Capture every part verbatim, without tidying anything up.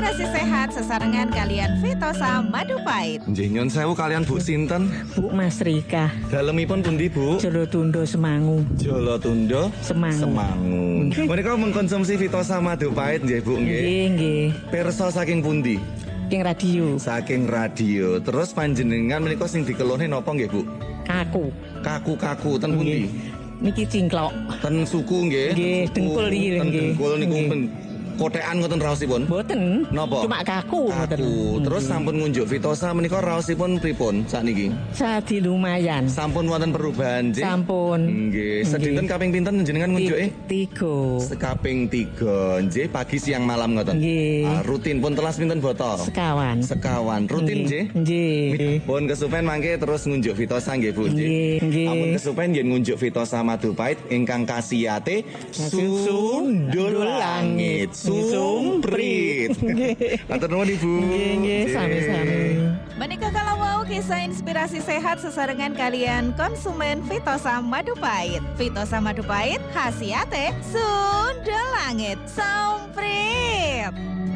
Inspirasi sehat sesarengan kalian Vitosa Madu Pahit. Nggih nyun sewu kalian Bu sinten? Bu Mas Rika. Dalemipun pundi Bu? Jolotundo Semangu. Jolotundo Semangu. Semangu. Menika mengkonsumsi Vitosa Madu Pahit nggih Bu nggih. Nggih, nggih. Pirsa saking pundi? Saking radio. Saking radio. Terus panjenengan menika sing dikelone napa nggih Bu? Kaku. Kaku-kaku ten pundi? Niki cingklok. Ten suku nggih. Nggih, dengkul iki Ten nggih. dengkul niku Nggih. men kotekan ngoten raosipun? Mboten. Napa? Cuma kaku ngoten. Kaku. Terus sampun ngunjuk Vitosa menika raosipun pripun sakniki? Sadi lumayan. Sampun wonten perubahan nggih? Sampun. Nggih. Sedinten kaping pinten jenengan ngunjuke? Tiga. Sekaping tiga nggih, pagi siang malam ngoten. Nggih. Ah, rutin pun telas pinten botol? Sekawan. Sekawan. Rutin nggih? Nggih. Pun kesupen mangke terus ngunjuk Vitosa nggih Bu nggih. Nggih. Ampun kesupen yen ngunjuk Vitosa Madu Pahit ingkang kasiyate sundul langit sumprit. Matur nuwun Ibu. Nggih, nggih, sami-sami. Menika kalau mau kisah inspirasi sehat sesarengan kalian konsumen Vitosa Madu Pahit. Vitosa Madu Pahit khasiate sundel langit somprit.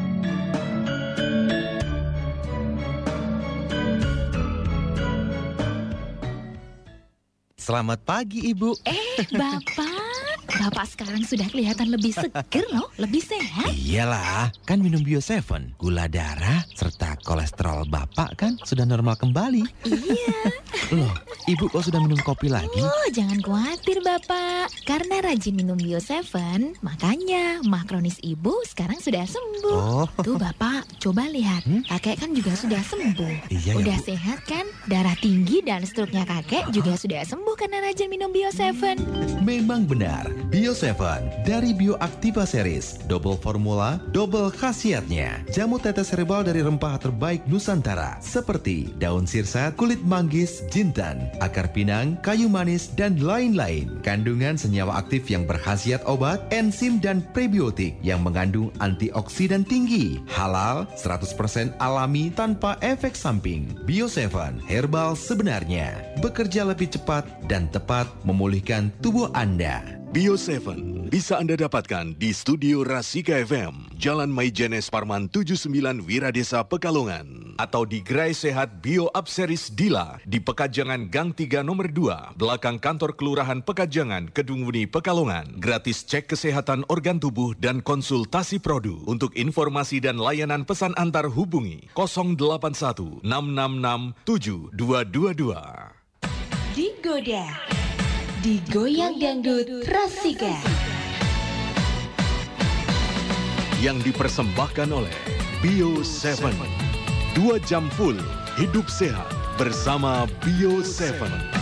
Selamat pagi Ibu. Eh Bapak, Bapak sekarang sudah kelihatan lebih seger loh, lebih sehat. Iyalah, kan minum Bio tujuh, gula darah serta kolesterol Bapak kan sudah normal kembali. Iya. Loh, Ibu kok sudah minum kopi lagi? Oh, jangan khawatir Bapak. Karena rajin minum Bio tujuh, makanya mah kronis Ibu sekarang sudah sembuh. Oh. Tuh Bapak, coba lihat. Hmm? Kakek kan juga sudah sembuh. Iya ya, Udah Bu. sehat kan? Darah tinggi dan struknya kakek juga sudah sembuh karena rajin minum Bio tujuh. Memang benar, Bio tujuh dari Bioactiva Series, double formula, double khasiatnya. Jamu tetes herbal dari rempah terbaik Nusantara, seperti daun sirsat, kulit manggis, jintan, akar pinang, kayu manis, dan lain-lain. Kandungan senyawa aktif yang berkhasiat obat, enzim, dan prebiotik yang mengandung antioksidan tinggi. Halal, seratus persen alami tanpa efek samping. Bio tujuh, herbal sebenarnya. Bekerja lebih cepat dan tepat memulihkan tubuh Anda. Bio tujuh bisa Anda dapatkan di Studio Rasika F M, Jalan Maijenes Parman tujuh puluh sembilan Wiradesa Pekalongan, atau di Gerai Sehat Bio Upseries Dila di Pekajangan Gang tiga nomor dua, belakang kantor Kelurahan Pekajangan, Kedungwuni, Pekalongan. Gratis cek kesehatan organ tubuh dan konsultasi produk. Untuk informasi dan layanan pesan antar hubungi nol delapan satu enam enam enam tujuh dua dua dua. Digoda, digoyang dangdut Rasika. Yang dipersembahkan oleh Bio tujuh. Dua jam full hidup sehat bersama Bio tujuh.